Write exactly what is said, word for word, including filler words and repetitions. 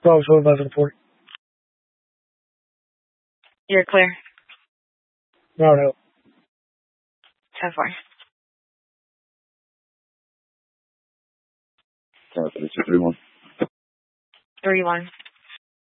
Bravo, so eleven report. You're clear. No, no. ten four. Uh, three two three one. three one.